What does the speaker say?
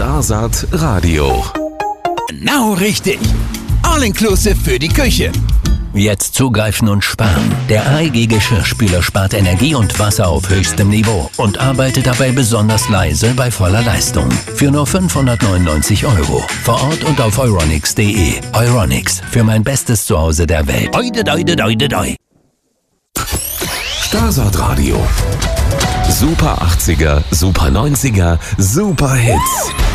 Starsat Radio. Genau richtig. All-inclusive für die Küche. Jetzt zugreifen und sparen. Der AEG Geschirrspüler spart Energie und Wasser auf höchstem Niveau und arbeitet dabei besonders leise bei voller Leistung. Für nur 599 €. Vor Ort und auf euronics.de. Euronics, für mein bestes Zuhause der Welt. Oide, doide, doide, doi. Starsat Radio. Super 80er, Super 90er, Super Hits.